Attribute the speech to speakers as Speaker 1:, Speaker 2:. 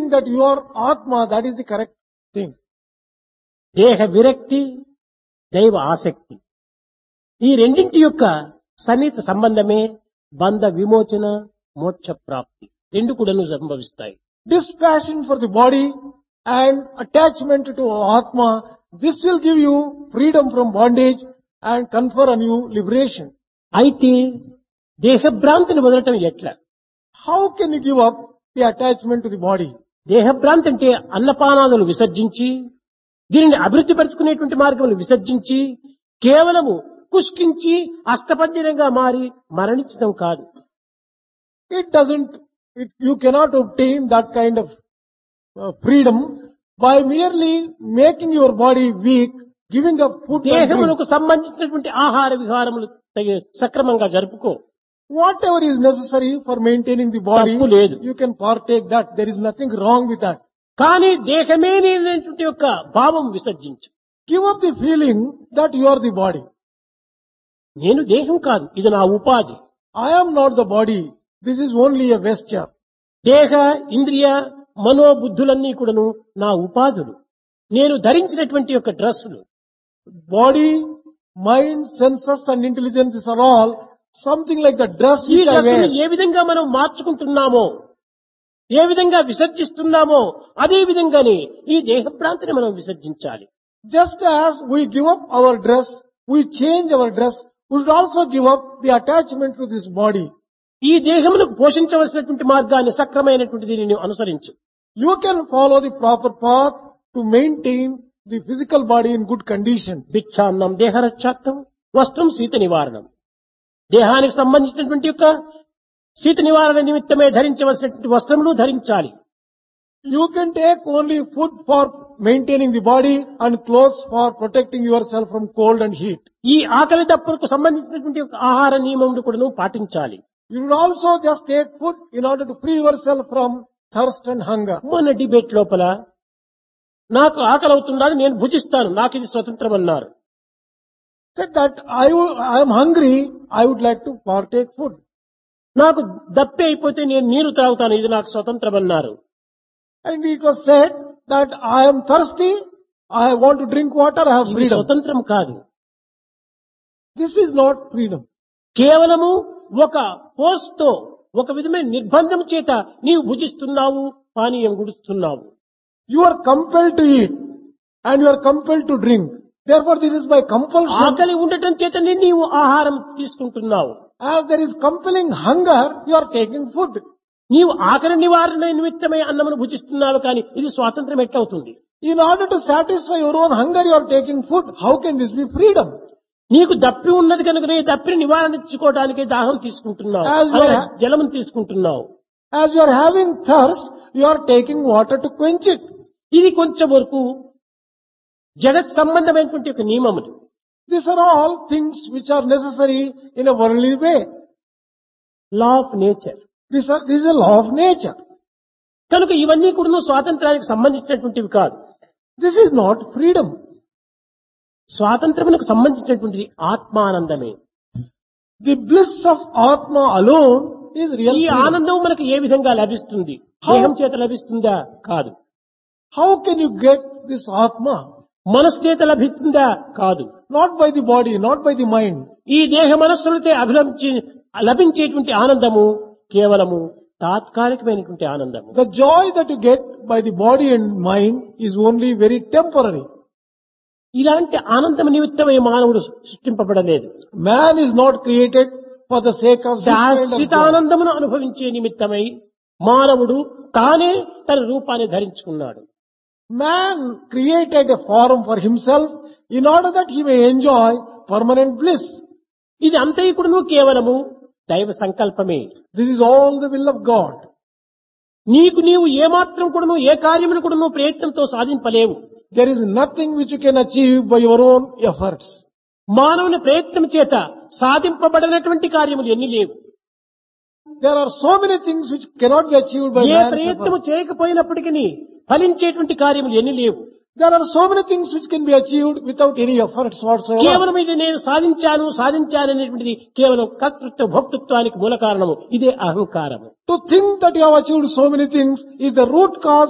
Speaker 1: that you are Atma, that is the correct thing.
Speaker 2: దేహ విరక్తి దైవ ఆసక్తి ఈ రెండింటి యొక్క సన్నిహిత సంబంధమే బంధ విమోచన మోక్ష ప్రాప్తి రెండు కూడాను సంభవిస్తాయి.
Speaker 1: Dispassion for the body and attachment to Atma, this will give you freedom from bondage and confer on you liberation.
Speaker 2: అయితే దేహభ్రాంతిని వదలటం ఎట్లా?
Speaker 1: How can you give up the attachment to the body?
Speaker 2: దేహభ్రాంతి అంటే అన్నపానాదులు విసర్జించి దీనిని అభివృద్ధి పరుచుకునేటువంటి మార్గములు విసర్జించి కేవలము కుష్కించి అష్టపంజరంగా మారి మరణించడం కాదు.
Speaker 1: You cannot obtain that kind of freedom by merely making your body weak, giving up food and drink.
Speaker 2: దేహములకు సంబంధించినటువంటి ఆహార విహారములు సక్రమంగా జరుపుకో.
Speaker 1: Whatever is necessary for maintaining the body,
Speaker 2: తప్పు లేదు.
Speaker 1: you can partake that. There is nothing wrong with that.
Speaker 2: కానీ దేహమే నేనటువంటి యొక్క భావం విసర్జించు.
Speaker 1: Give up the feeling that you are the body.
Speaker 2: నేను దేహం కాదు, ఇది నా ఉపాధి.
Speaker 1: I am not the body. This is only a vesture.
Speaker 2: దేహ ఇంద్రియ మనోబుద్ధులన్నీ కూడాను నా ఉపాధులు. నేను ధరించినటువంటి యొక్క డ్రెస్సులు.
Speaker 1: Body, mind, senses and intelligence are all something like the dress
Speaker 2: ఈ
Speaker 1: which I
Speaker 2: డ్రెస్సులు
Speaker 1: wear.
Speaker 2: ఏ విధంగా మనం మార్చుకుంటున్నామో, ఏ విధంగా విసర్జిస్తున్నామో అదే విధంగానే ఈ దేహభ్రాంతిని మనం విసర్జించాలి.
Speaker 1: Just as we give up our dress, we change our dress, we should also give up the attachment to this body.
Speaker 2: ఈ దేహములకు పోషించవలసినటువంటి మార్గాన్ని సక్రమైనటువంటి దీనిని అనుసరించు.
Speaker 1: You can follow the proper path to maintain the physical body in good condition.
Speaker 2: భిక్షాన్నం దేహరక్షార్థం వస్త్రం శీత నివారణం. దేహానికి సంబంధించినటువంటి యొక్క శీత నివారణ నిమిత్తమే ధరించవలసినటువంటి వస్త్రములు ధరించాలి.
Speaker 1: You can take only food for maintaining the body and clothes for protecting yourself from cold and heat.
Speaker 2: ఈ ఆకలి దప్పులకు సంబంధించినటువంటి యొక్క ఆహార నియమములు కూడా పాటించాలి.
Speaker 1: You should also just take food in order to free yourself from thirst and hunger.
Speaker 2: మొన్న debate లోపల నాకు ఆకలి అవుతుందని నేను భుజిస్తాను, నాకు ఇది స్వతంత్రం అన్నారు.
Speaker 1: Said that I am hungry, I would like to partake food.
Speaker 2: నాకు దప్పి అయిపోతే నేను నీరు త్రాగుతాను, ఇది నాకు స్వతంత్రం అన్నారు.
Speaker 1: And it was said that I am thirsty, I want to drink water, I have
Speaker 2: ఇది
Speaker 1: freedom.
Speaker 2: స్వతంత్రం కాదు.
Speaker 1: This is not freedom.
Speaker 2: కేవలము ఒక ఫోర్స్ తో ఒక విధమైన నిర్బంధం చేత నీవు భుజిస్తున్నావు, పానీయం గుడుస్తున్నావు.
Speaker 1: You are compelled to eat and you are compelled to drink. Therefore this is by compulsion.
Speaker 2: ఆకలి ఉండటం చేత నీవు ఆహారం తీసుకుంటున్నావు.
Speaker 1: As there is compelling hunger, you are taking food.
Speaker 2: నీవు ఆకలి నివారణ నిమిత్తమై అన్నమును భుజిస్తున్నావు, కానీ ఇది స్వాతంత్రం ఎట్లవుతుంది?
Speaker 1: In order to satisfy your own hunger, you are taking food. How can this be freedom?
Speaker 2: నీకు దప్పి ఉన్నది కనుక దప్పిని నివారించుకోవడానికి దాహం తీసుకుంటున్నావు,
Speaker 1: As you are-
Speaker 2: జలము తీసుకుంటున్నావు.
Speaker 1: As you are having thirst, you are taking water to quench it.
Speaker 2: ఇది కొంచెం వరకు జగత్ సంబంధమైనటువంటి ఒక నియమములు.
Speaker 1: These are all things which are necessary in a worldly way.
Speaker 2: Law of nature.
Speaker 1: This is a law of nature.
Speaker 2: కనుక ఇవన్నీ కూడా స్వాతంత్రానికి సంబంధించినటువంటివి కాదు.
Speaker 1: This is not freedom.
Speaker 2: స్వాతంత్రమునకు సంబంధించినటువంటిది ఆత్మానందమే.
Speaker 1: The bliss of Atma alone is real
Speaker 2: ఈ
Speaker 1: freedom.
Speaker 2: ఆనందం మనకు ఏ విధంగా లభిస్తుంది? దేహం చేత లభిస్తుందా? కాదు.
Speaker 1: How can you get this Atma?
Speaker 2: మనస్సు చేత లభిస్తుందా? కాదు.
Speaker 1: Not by the body, not by the mind.
Speaker 2: ఈ దేహ మనస్సులతో లభించేటువంటి ఆనందము కేవలము తాత్కాలికమైనటువంటి ఆనందము.
Speaker 1: The joy that you get by the body and mind is only very temporary.
Speaker 2: ఇలాంటి ఆనందం నిమిత్తమై మానవుడు సృష్టింపబడలేదు.
Speaker 1: Man is not created for the sake of this kind of
Speaker 2: శాశ్వత
Speaker 1: joy.
Speaker 2: ఆనందమును అనుభవించే నిమిత్తమై మానవుడు తానే తన రూపాన్ని ధరించుకున్నాడు.
Speaker 1: Man created a form for himself in order that he may enjoy permanent bliss.
Speaker 2: ఇది అంతైకుడును కేవలము దైవ సంకల్పమే.
Speaker 1: This is all the will of God.
Speaker 2: నీవు ఏమాత్రం కూడాను ఏ కార్యమును కూడాను ప్రయత్నంతో సాధింపలేవు.
Speaker 1: There is nothing which you can achieve by your own efforts.
Speaker 2: మానవుని ప్రయత్నం చేత సాధింపబడినటువంటి కార్యములు ఎన్ని లేవు.
Speaker 1: There are so many things which cannot be achieved by
Speaker 2: A
Speaker 1: man's
Speaker 2: ప్రయత్నము
Speaker 1: effort.
Speaker 2: చేయకపోయినప్పటికీ ఫలించేటువంటి కార్యములు ఎన్ని లేవు.
Speaker 1: There are so many things which can be achieved without any efforts whatsoever.
Speaker 2: కేవలం ఇది నేను సాధించాను అనేటువంటిది కేవలం కర్తృత్వ భోక్తృత్వానికి మూల కారణము. ఇదే అహంకారము.
Speaker 1: To think that you have achieved so many things is the root cause